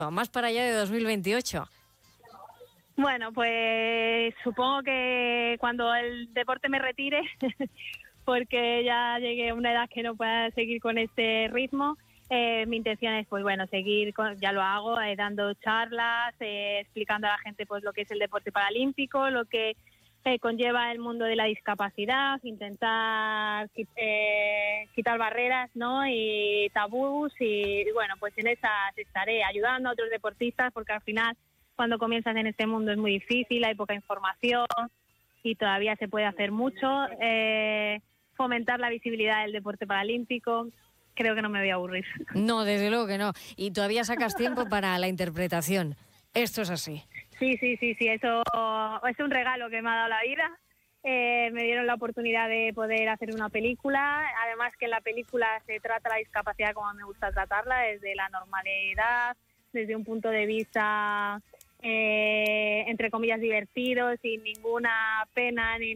más para allá de 2028. Bueno, pues supongo que cuando el deporte me retire, porque ya llegué a una edad que no pueda seguir con este ritmo, mi intención es, pues bueno, seguir, ya lo hago, dando charlas, explicando a la gente pues lo que es el deporte paralímpico, lo que conlleva el mundo de la discapacidad, intentar quitar barreras, ¿no? Y tabús y bueno, pues en esas estaré ayudando a otros deportistas porque al final cuando comienzas en este mundo es muy difícil, hay poca información y todavía se puede hacer mucho. Fomentar la visibilidad del deporte paralímpico, creo que no me voy a aburrir. No, desde luego que no. Y todavía sacas tiempo para la interpretación. Esto es así. Sí, eso es un regalo que me ha dado la vida. Me dieron la oportunidad de poder hacer una película, además que en la película se trata la discapacidad como me gusta tratarla, desde la normalidad, desde un punto de vista entre comillas divertido, sin ninguna pena ni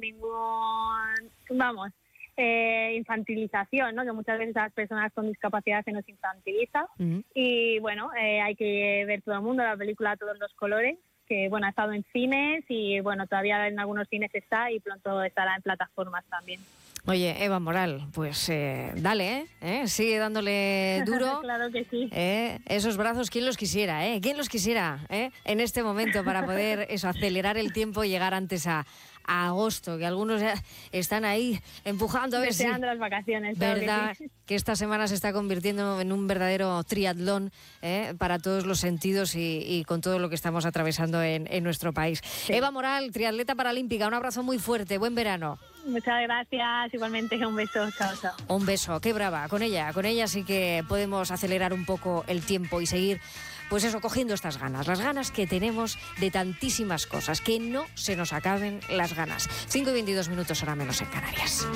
infantilización, ¿no? Que muchas veces a las personas con discapacidad se nos infantiliza. Y bueno, hay que ver todo el mundo la película a todos los colores, que bueno, ha estado en cines y bueno, todavía en algunos cines está y pronto estará en plataformas también. Oye, Eva Moral, pues dale, sigue dándole duro. Claro que sí. Esos brazos, ¿quién los quisiera? ¿Quién los quisiera en este momento para poder acelerar el tiempo y llegar antes a agosto? Que algunos ya están ahí empujando a ver deseando las vacaciones. ¿Verdad? Que esta semana se está convirtiendo en un verdadero triatlón para todos los sentidos y con todo lo que estamos atravesando en nuestro país. Sí. Eva Moral, triatleta paralímpica, un abrazo muy fuerte, buen verano. Muchas gracias, igualmente un beso, chao. Un beso, qué brava, con ella sí que podemos acelerar un poco el tiempo y seguir, pues eso, cogiendo estas ganas, las ganas que tenemos de tantísimas cosas, que no se nos acaben las ganas. 5:22, hora menos en Canarias.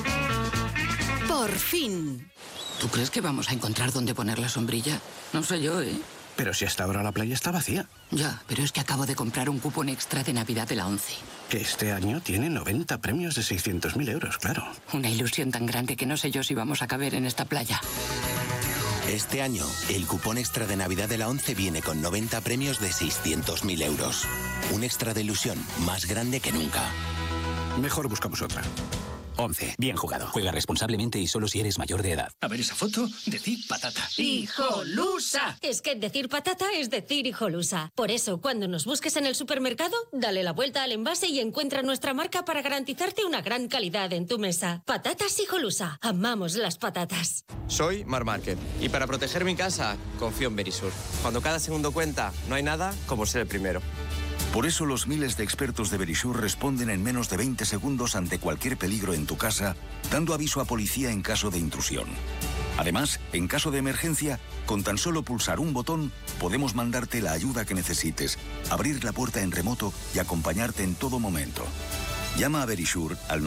Por fin. ¿Tú crees que vamos a encontrar dónde poner la sombrilla? No sé yo, ¿eh? Pero si hasta ahora la playa está vacía. Ya, pero es que acabo de comprar un cupón extra de Navidad de la ONCE. Que este año tiene 90 premios de 600.000 euros, claro. Una ilusión tan grande que no sé yo si vamos a caber en esta playa. Este año, el cupón extra de Navidad de la ONCE viene con 90 premios de 600.000 euros. Un extra de ilusión más grande que nunca. Mejor buscamos otra. ONCE. Bien jugado. Juega responsablemente y solo si eres mayor de edad. A ver esa foto, decir patata. ¡Hijolusa! Es que decir patata es decir hijolusa. Por eso, cuando nos busques en el supermercado, dale la vuelta al envase y encuentra nuestra marca para garantizarte una gran calidad en tu mesa. Patatas Hijolusa. Amamos las patatas. Soy Mar Márquez y para proteger mi casa, confío en Verisur. Cuando cada segundo cuenta, no hay nada como ser el primero. Por eso los miles de expertos de Verisur responden en menos de 20 segundos ante cualquier peligro en tu casa, dando aviso a policía en caso de intrusión. Además, en caso de emergencia, con tan solo pulsar un botón, podemos mandarte la ayuda que necesites, abrir la puerta en remoto y acompañarte en todo momento. Llama a Verisur al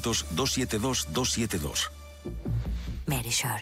900-272-272. Verisur.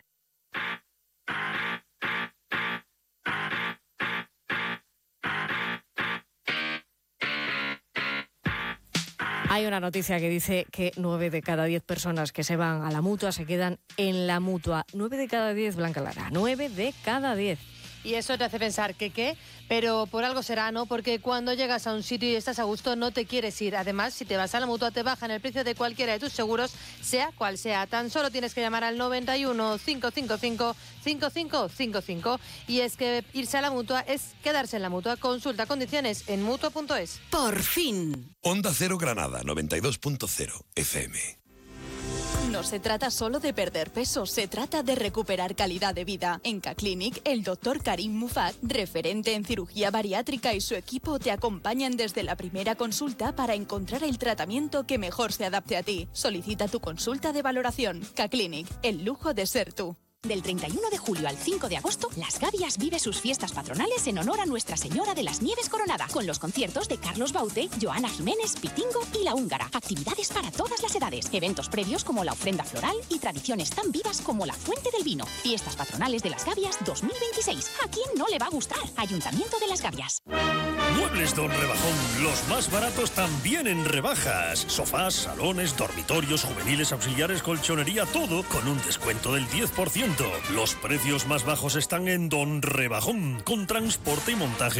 Hay una noticia que dice que 9 de cada 10 personas que se van a la Mutua se quedan en la Mutua. 9 de cada 10, Blanca Lara. 9 de cada 10. Y eso te hace pensar que qué, pero por algo será, ¿no? Porque cuando llegas a un sitio y estás a gusto no te quieres ir. Además, si te vas a la Mutua te bajan el precio de cualquiera de tus seguros, sea cual sea. Tan solo tienes que llamar al 91 555 5555. Y es que irse a la Mutua es quedarse en la Mutua. Consulta condiciones en mutua.es. Por fin. Onda Cero Granada, 92.0 FM. No se trata solo de perder peso, se trata de recuperar calidad de vida. En K-Clinic, el doctor Karim Mufat, referente en cirugía bariátrica, y su equipo te acompañan desde la primera consulta para encontrar el tratamiento que mejor se adapte a ti. Solicita tu consulta de valoración. K-Clinic, el lujo de ser tú. Del 31 de julio al 5 de agosto, Las Gavias vive sus fiestas patronales en honor a Nuestra Señora de las Nieves Coronada, con los conciertos de Carlos Baute, Joana Jiménez, Pitingo y La Húngara. Actividades para todas las edades, eventos previos como la ofrenda floral y tradiciones tan vivas como la Fuente del Vino. Fiestas patronales de Las Gavias 2026. ¿A quién no le va a gustar? Ayuntamiento de Las Gavias. Muebles Don Rebajón, los más baratos también en rebajas. Sofás, salones, dormitorios, juveniles, auxiliares, colchonería, todo con un descuento del 10%. Los precios más bajos están en Don Rebajón, con transporte y montaje